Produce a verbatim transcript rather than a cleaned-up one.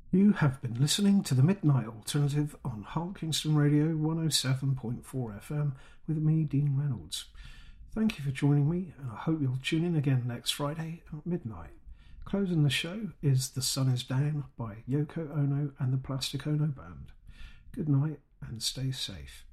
You have been listening to the Midnight Alternative on Hull Kingston Radio one oh seven point four F M with me, Dean Reynolds. Thank you for joining me, and I hope you'll tune in again next Friday at midnight. Closing the show is The Sun Is Down by Yoko Ono and the Plastic Ono Band. Good night and stay safe.